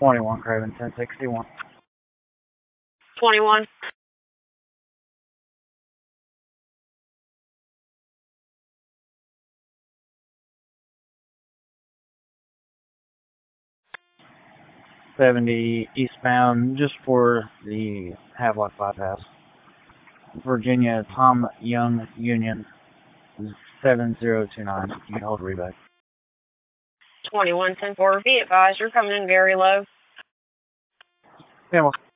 21, Craven 1061. 21. $70 eastbound, just for the Havelock bypass. Virginia, Tom Young Union, 7029. You can hold reback. 21, 10-4. Be advised, you're coming in very low. Yeah, well.